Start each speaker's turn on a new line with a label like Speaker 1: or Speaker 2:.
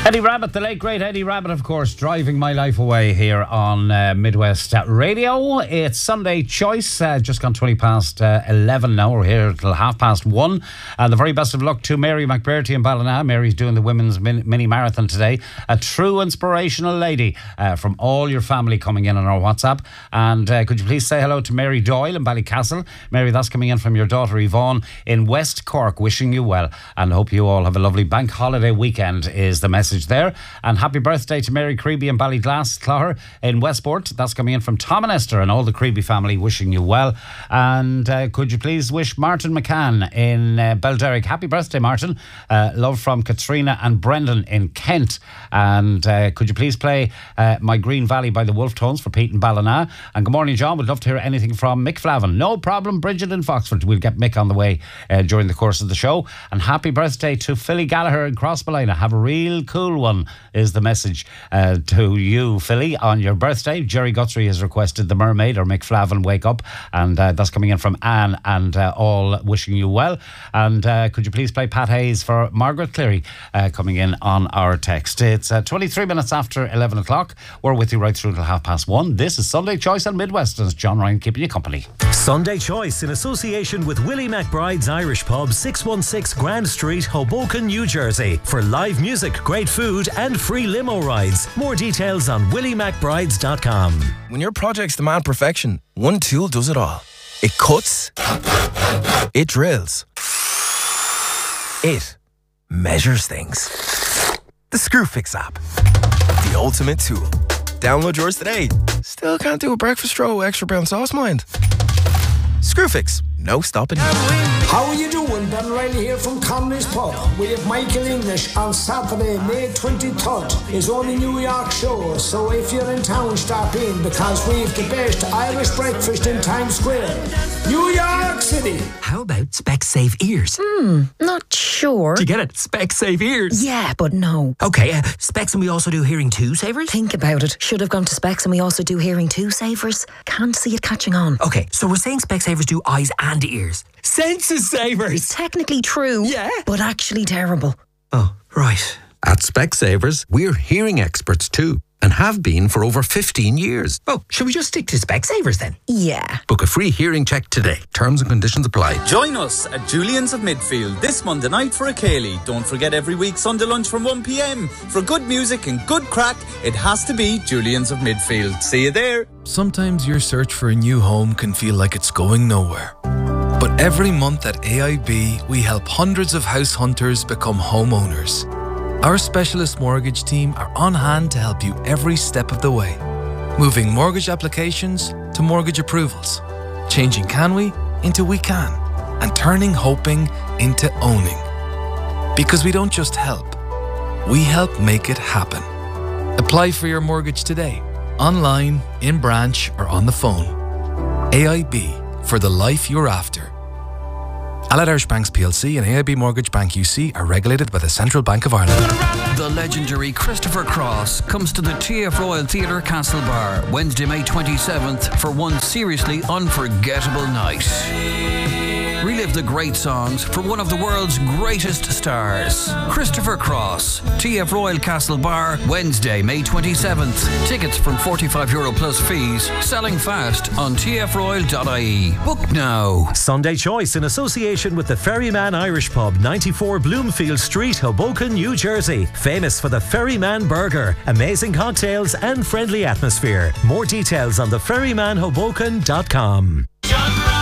Speaker 1: Eddie Rabbitt, the late great Eddie Rabbitt, of course, driving my life away here on Midwest Radio. It's Sunday Choice, just gone 20 past 11 now. We're here till 1:30. And the very best of luck to Mary McBurty in Ballina. Mary's doing the women's mini marathon today. A true inspirational lady from all your family coming in on our WhatsApp. And could you please say hello to Mary Doyle in Ballycastle? Mary, that's coming in from your daughter Yvonne in West Cork, wishing you well and hope you all have a lovely bank holiday weekend is the message there. And happy birthday to Mary Creeby and Ballyglass Clogher in Westport. That's coming in from Tom and Esther and all the Creeby family, wishing you well. And could you please wish Martin McCann in Belderrick happy birthday, Martin. Love from Katrina and Brendan in Kent. And could you please play My Green Valley by the Wolf Tones for Pete and Ballina. And good morning, John. We'd love to hear anything from Mick Flavin. No problem, Bridget in Foxford. We'll get Mick on the way during the course of the show. And happy birthday to Philly Gallagher in Crossballina. Have a real cool one is the message to you, Philly, on your birthday. Jerry Guthrie has requested The Mermaid or Mick Flavin Wake Up, and that's coming in from Anne and all wishing you well. And could you please play Pat Hayes for Margaret Cleary coming in on our text. It's 23 minutes after 11 o'clock. We're with you right through till 1:30. This is Sunday Choice on Midwest, and it's John Ryan keeping you company.
Speaker 2: Sunday Choice in association with Willie McBride's Irish Pub, 616 Grand Street, Hoboken, New Jersey. For live music, great food and free limo rides. More details on williemcbrides.com.
Speaker 3: When your projects demand perfection, one tool does it all. It cuts, it drills, it measures things. The Screwfix app, the ultimate tool. Download yours today. Still can't do a breakfast roll with extra brown sauce, mind? Screwfix, no stopping.
Speaker 4: How are you doing? Ben Riley here from Conley's Pub. We have Michael English on Saturday, May 23rd. His only New York show, so if you're in town, stop in because we've the best Irish breakfast in Times Square. New York City.
Speaker 5: How about Specsave ears?
Speaker 6: Not sure.
Speaker 5: Do you get it? Specsave ears.
Speaker 6: Yeah, but no.
Speaker 5: Okay, Specs and we also do hearing 2 savers?
Speaker 6: Think about it. Should have gone to Specs and we also do hearing 2 savers. Can't see it catching on.
Speaker 5: Okay, so we're saying Specsavers do eyes and ears. Senses savers!
Speaker 6: Technically true.
Speaker 5: Yeah.
Speaker 6: But actually terrible.
Speaker 5: Oh, right.
Speaker 7: At Specsavers, we're hearing experts too, and have been for over 15 years.
Speaker 5: Oh, should we just stick to Specsavers then?
Speaker 6: Yeah.
Speaker 7: Book a free hearing check today. Terms and conditions apply.
Speaker 8: Join us at Julian's of Midfield this Monday night for a Cayley. Don't forget every week Sunday lunch from 1 p.m. For good music and good crack, it has to be Julian's of Midfield. See you there.
Speaker 9: Sometimes your search for a new home can feel like it's going nowhere. But every month at AIB, we help hundreds of house hunters become homeowners. Our specialist mortgage team are on hand to help you every step of the way. Moving mortgage applications to mortgage approvals. Changing can we into we can. And turning hoping into owning. Because we don't just help, we help make it happen. Apply for your mortgage today, online, in branch or on the phone. AIB, for the life you're after. Allied Irish Banks PLC and AIB Mortgage Bank UC are regulated by the Central Bank of Ireland.
Speaker 10: The legendary Christopher Cross comes to the TF Royal Theatre Castlebar Wednesday, May 27th for one seriously unforgettable night. Relive the great songs from one of the world's greatest stars. Christopher Cross, TF Royal Castlebar, Wednesday, May 27th. Tickets from €45 plus fees. Selling fast on tfroyal.ie. Book now.
Speaker 2: Sunday Choice in association with the Ferryman Irish Pub, 94 Bloomfield Street, Hoboken, New Jersey. Famous for the Ferryman Burger, amazing cocktails and friendly atmosphere. More details on theferrymanhoboken.com.